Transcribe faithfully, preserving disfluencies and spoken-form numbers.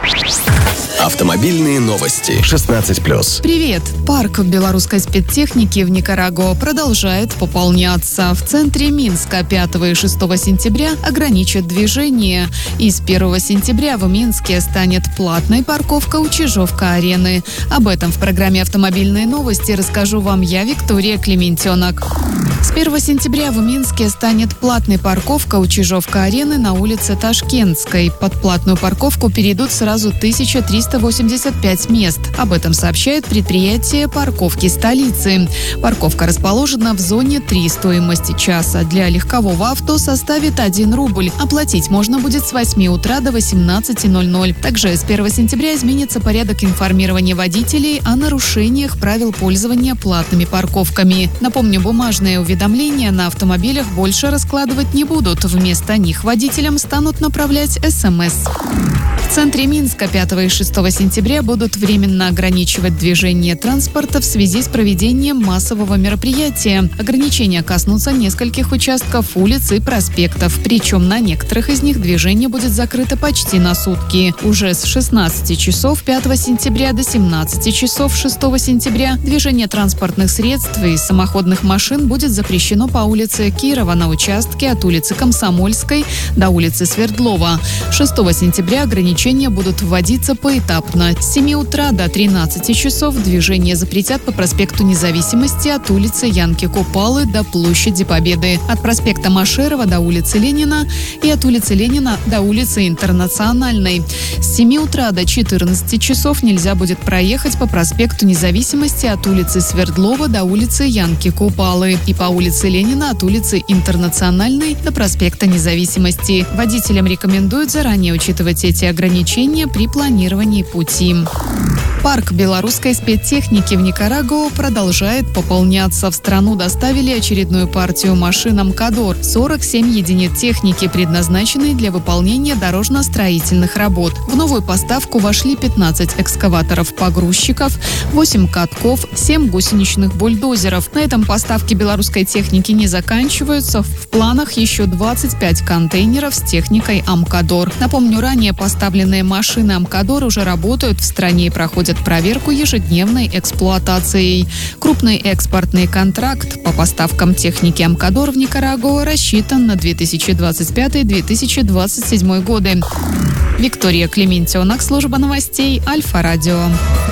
Автомобильные новости. шестнадцать плюс. Привет! Парк белорусской спецтехники в Никарагуа продолжает пополняться. В центре Минска пятого и шестого сентября ограничат движение. И с первого сентября в Минске станет платной парковка у Чижовка-арены. Об этом в программе «Автомобильные новости» расскажу вам я, Виктория Клементенок. С первого сентября в Минске станет платной парковка у Чижовка-арены на улице Ташкентской. Под платную парковку перейдут сразу тысяча триста восемьдесят пять мест. Об этом сообщает предприятие парковки столицы. Парковка расположена в зоне три. Стоимость часа для легкового авто составит один рубль. Оплатить можно будет с восьми утра до восемнадцати ноль-ноль. Также с первого сентября изменится порядок информирования водителей о нарушениях правил пользования платными парковками. Напомню, бумажные уведомления на автомобилях больше раскладывать не будут. Вместо них водителям станут направлять эс эм эс. В центре Минска пятого и шестого сентября будут временно ограничивать движение транспорта в связи с проведением массового мероприятия. Ограничения коснутся нескольких участков улиц и проспектов. Причем на некоторых из них движение будет закрыто почти на сутки. Уже с шестнадцати часов пятого сентября до семнадцати часов шестого сентября движение транспортных средств и самоходных машин будет запрещено по улице Кирова на участке от улицы Комсомольской до улицы Свердлова. шестого сентября ограничения будут вводиться поэтапно. С семи утра до тринадцати часов движение запретят по проспекту Независимости от улицы Янки Купалы до площади Победы, от проспекта Машерова до улицы Ленина и от улицы Ленина до улицы Интернациональной. С семи утра до четырнадцати часов нельзя будет проехать по проспекту Независимости от улицы Свердлова до улицы Янки Купалы и по улице Ленина от улицы Интернациональной до проспекта Независимости. Водителям рекомендуют заранее учитывать эти ограничения при планировании пути. Парк белорусской спецтехники в Никарагуа продолжает пополняться. В страну доставили очередную партию машин «Амкадор». сорок семь единиц техники, предназначенной для выполнения дорожно-строительных работ. В новую поставку вошли пятнадцать экскаваторов-погрузчиков, восемь катков, семь гусеничных бульдозеров. На этом поставки белорусской техники не заканчиваются. В планах еще двадцать пять контейнеров с техникой «Амкадор». Напомню, ранее поставленные машины «Амкадор» уже работают в стране и проходят проверку ежедневной эксплуатацией. Крупный экспортный контракт по поставкам техники «Амкадор» в Никарагуа рассчитан на две тысячи двадцать пятый - две тысячи двадцать седьмой годы. Виктория Клементенок, служба новостей Альфа-радио.